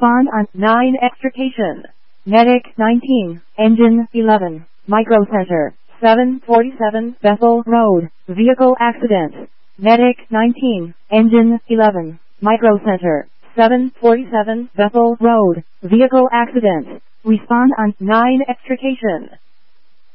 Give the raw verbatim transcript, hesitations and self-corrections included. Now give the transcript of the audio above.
Respond on nine extrication. Medic nineteen, Engine eleven, Microcenter, seven forty-seven Bethel Road, Vehicle Accident. Medic nineteen, Engine eleven, Microcenter, seven forty-seven Bethel Road, Vehicle Accident. Respond on nine extrication.